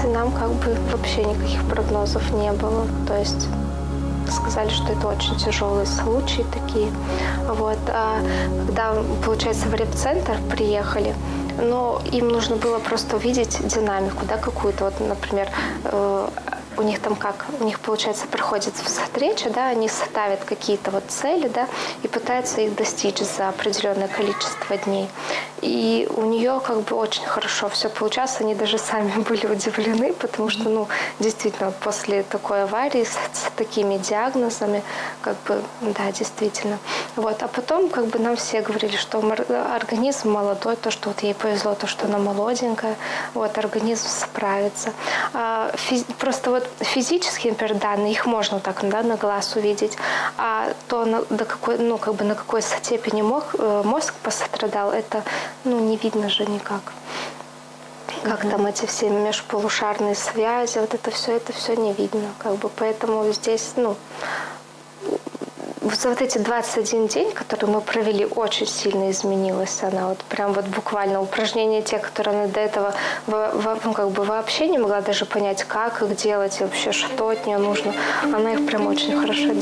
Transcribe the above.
нам как бы вообще никаких прогнозов не было. То есть сказали, что это очень тяжелые случаи такие. Вот. А когда, получается, в реп-центр приехали, но им нужно было просто увидеть динамику, да, какую-то. Вот, например, у них там как, у них, получается, проходит встреча, да, они ставят какие-то вот цели, да, и пытаются их достичь за определенное количество дней. И у нее как бы очень хорошо все получалось, они даже сами были удивлены, потому что, ну, действительно, после такой аварии с такими диагнозами, как бы, да, действительно. Вот, а потом, как бы, нам все говорили, что организм молодой, то, что вот ей повезло, то, что она молоденькая, вот, организм справится. Просто вот физические, например, данные, их можно так, да, на глаз увидеть, а то, до какой, ну, как бы на какой степени мозг пострадал, это, ну, не видно же никак. Как там эти все межполушарные связи, вот это все не видно, как бы, поэтому здесь, ну, за вот эти 21 день, которые мы провели, очень сильно изменилась она. Вот прям вот буквально упражнения те, которые она до этого ну, как бы вообще не могла даже понять, как их делать и вообще, что от нее нужно. Она их прям очень хорошо делала.